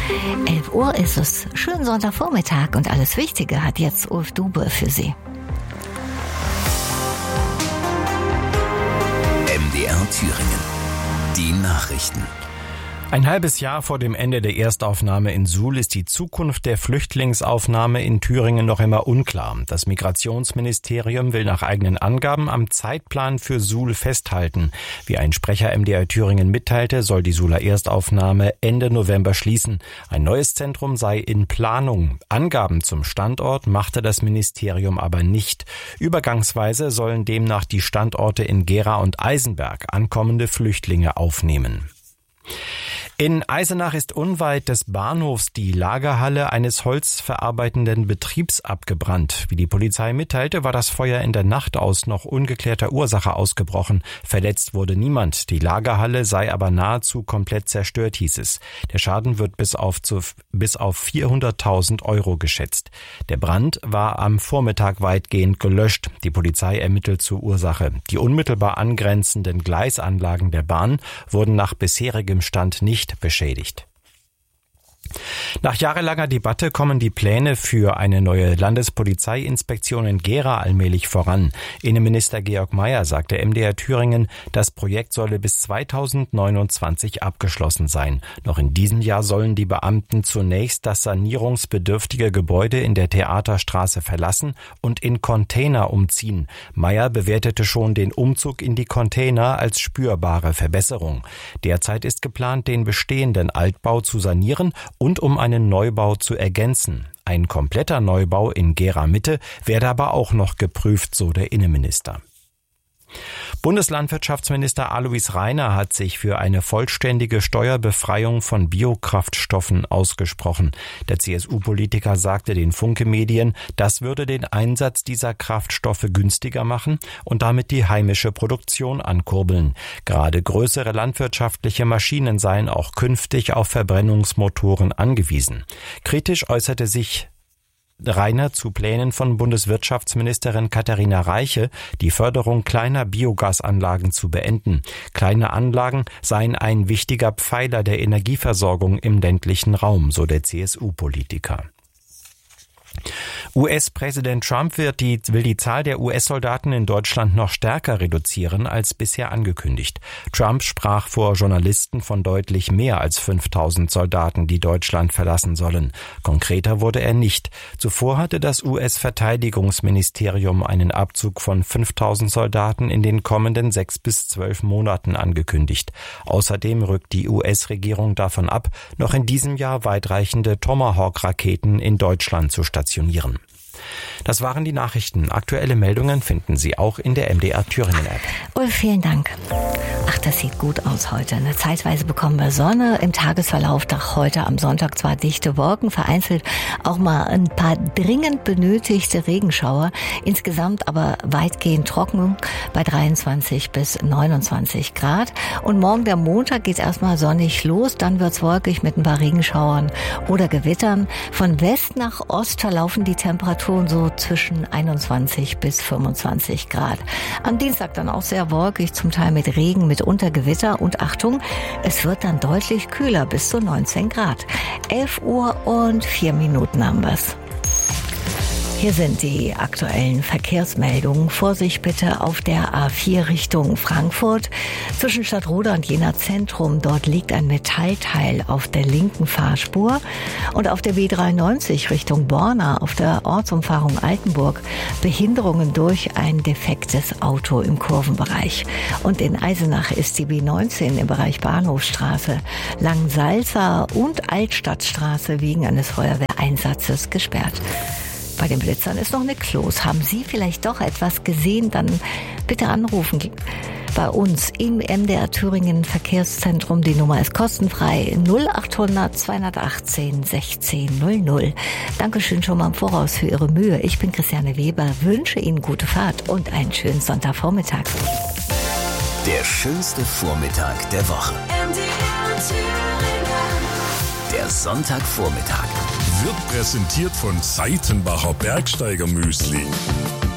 11 Uhr ist es. Schönen Sonntagvormittag und alles Wichtige hat jetzt Ulf Dube für Sie. MDR Thüringen. Die Nachrichten. Ein halbes Jahr vor dem Ende der Erstaufnahme in Suhl ist die Zukunft der Flüchtlingsaufnahme in Thüringen noch immer unklar. Das Migrationsministerium will nach eigenen Angaben am Zeitplan für Suhl festhalten. Wie ein Sprecher MDR Thüringen mitteilte, soll die Suhler Erstaufnahme Ende November schließen. Ein neues Zentrum sei in Planung. Angaben zum Standort machte das Ministerium aber nicht. Übergangsweise sollen demnach die Standorte in Gera und Eisenberg ankommende Flüchtlinge aufnehmen. In Eisenach ist unweit des Bahnhofs die Lagerhalle eines holzverarbeitenden Betriebs abgebrannt. Wie die Polizei mitteilte, war das Feuer in der Nacht aus noch ungeklärter Ursache ausgebrochen. Verletzt wurde niemand. Die Lagerhalle sei aber nahezu komplett zerstört, hieß es. Der Schaden wird bis auf 400.000 Euro geschätzt. Der Brand war am Vormittag weitgehend gelöscht. Die Polizei ermittelt zur Ursache. Die unmittelbar angrenzenden Gleisanlagen der Bahn wurden nach bisherigem Stand nicht beschädigt. Nach jahrelanger Debatte kommen die Pläne für eine neue Landespolizeiinspektion in Gera allmählich voran. Innenminister Georg Mayer sagte MDR Thüringen, das Projekt solle bis 2029 abgeschlossen sein. Noch in diesem Jahr sollen die Beamten zunächst das sanierungsbedürftige Gebäude in der Theaterstraße verlassen und in Container umziehen. Mayer bewertete schon den Umzug in die Container als spürbare Verbesserung. Derzeit ist geplant, den bestehenden Altbau zu sanieren und um einen Neubau zu ergänzen. Ein kompletter Neubau in Gera Mitte werde aber auch noch geprüft, so der Innenminister. Bundeslandwirtschaftsminister Alois Rainer hat sich für eine vollständige Steuerbefreiung von Biokraftstoffen ausgesprochen. Der CSU-Politiker sagte den Funke-Medien, das würde den Einsatz dieser Kraftstoffe günstiger machen und damit die heimische Produktion ankurbeln. Gerade größere landwirtschaftliche Maschinen seien auch künftig auf Verbrennungsmotoren angewiesen. Kritisch äußerte sich Rainer zu Plänen von Bundeswirtschaftsministerin Katharina Reiche, die Förderung kleiner Biogasanlagen zu beenden. Kleine Anlagen seien ein wichtiger Pfeiler der Energieversorgung im ländlichen Raum, so der CSU-Politiker. US-Präsident Trump will die Zahl der US-Soldaten in Deutschland noch stärker reduzieren als bisher angekündigt. Trump sprach vor Journalisten von deutlich mehr als 5.000 Soldaten, die Deutschland verlassen sollen. Konkreter wurde er nicht. Zuvor hatte das US-Verteidigungsministerium einen Abzug von 5.000 Soldaten in den kommenden 6 bis 12 Monaten angekündigt. Außerdem rückt die US-Regierung davon ab, noch in diesem Jahr weitreichende Tomahawk-Raketen in Deutschland zu stationieren. Das waren die Nachrichten. Aktuelle Meldungen finden Sie auch in der MDR Thüringen App. Ulf, vielen Dank. Ach, das sieht gut aus heute. Zeitweise bekommen wir Sonne. Im Tagesverlauf heute am Sonntag zwar dichte Wolken, vereinzelt auch mal ein paar dringend benötigte Regenschauer. Insgesamt aber weitgehend trocken bei 23 bis 29 Grad. Und morgen der Montag geht erstmal sonnig los. Dann wird's wolkig mit ein paar Regenschauern oder Gewittern. Von West nach Ost verlaufen die Temperaturen so zwischen 21 bis 25 Grad. Am Dienstag dann auch sehr wolkig, zum Teil mit Regen, mit Untergewitter und Achtung, es wird dann deutlich kühler, bis zu 19 Grad. 11 Uhr und 4 Minuten haben wir's. Hier sind die aktuellen Verkehrsmeldungen. Vorsicht bitte auf der A4 Richtung Frankfurt. Zwischen Stadtroda und Jena Zentrum, dort liegt ein Metallteil auf der linken Fahrspur. Und auf der B93 Richtung Borna, auf der Ortsumfahrung Altenburg, Behinderungen durch ein defektes Auto im Kurvenbereich. Und in Eisenach ist die B19 im Bereich Bahnhofstraße, Langsalza und Altstadtstraße wegen eines Feuerwehreinsatzes gesperrt. Bei den Blitzern ist noch nichts los. Haben Sie vielleicht doch etwas gesehen? Dann bitte anrufen. Bei uns im MDR Thüringen Verkehrszentrum. Die Nummer ist kostenfrei 0800 218 1600. Dankeschön schon mal im Voraus für Ihre Mühe. Ich bin Christiane Weber, wünsche Ihnen gute Fahrt und einen schönen Sonntagvormittag. Der schönste Vormittag der Woche. MDR Thüringen. Der Sonntagvormittag. Wird präsentiert von Seitenbacher Bergsteiger Müsli.